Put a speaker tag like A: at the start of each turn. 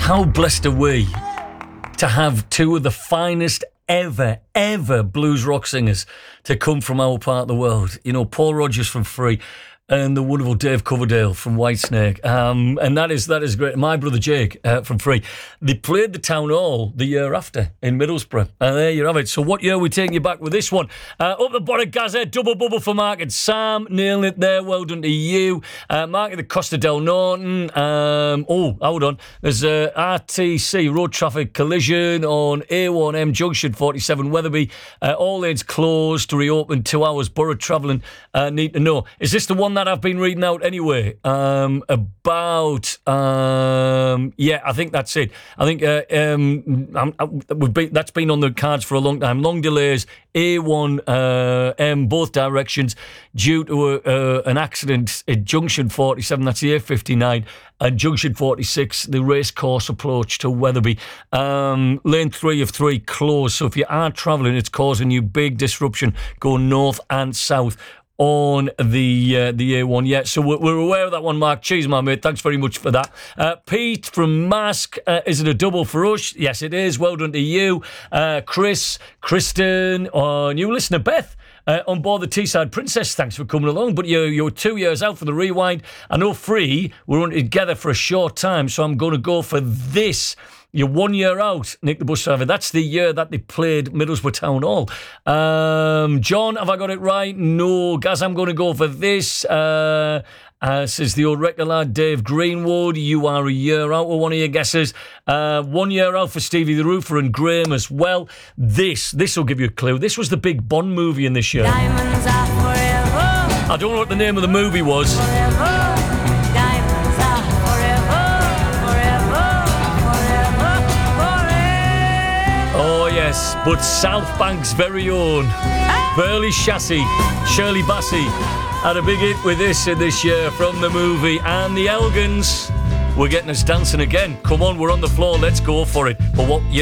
A: How blessed are we to have two of the finest ever blues rock singers to come from our part of the world. You know, Paul Rodgers from Free and the wonderful Dave Coverdale from Whitesnake. And that is great. My brother Jake from Free. They played the Town Hall the year after in Middlesbrough. And there you have it. So what year are we taking you back with this one? Up the bottom, Gazette, double bubble for Mark and Sam. Nailing it there. Well done to you. Mark at the Costa del Norton. Hold on. There's RTC, road traffic collision on A1M Junction 47 Wetherby. All lanes closed to reopen 2 hours. Borough travelling need to know. Is this the one that I've been reading out anyway? I think that's it. I think that's been on the cards for a long time. Long delays, A1M, both directions, due to an accident at Junction 47, that's the A59, and Junction 46, the racecourse approach to Wetherby. Lane 3 of 3 closed, so if you are travelling, it's causing you big disruption going north and south on the A1. Yeah, so we're aware of that one, Mark. Cheers, my mate. Thanks very much for that. Pete from Mask, is it a double for us? Yes, it is. Well done to you. Chris, Kristen, new listener Beth, on board the Teesside Princess. Thanks for coming along. But you're 2 years out for the rewind. I know Free, we're only together for a short time, so I'm going to go for this. You're 1 year out, Nick the bus driver. That's the year that they played Middlesbrough Town Hall. John, have I got it right? No. Gaz, I'm going to go for this. Says the old record lad, Dave Greenwood. You are a year out with one of your guesses. 1 year out for Stevie the Roofer and Graham as well. This will give you a clue. This was the big Bond movie in this year.
B: Diamonds are forever.
A: I don't know what the name of the movie was.
B: Forever. Diamonds are forever.
A: Oh, yes, but South Bank's very own Burley Chassis, Shirley Bassey, had a big hit with this in this year from the movie. And the Elgins were getting us dancing again. Come on, we're on the floor, let's go for it. But what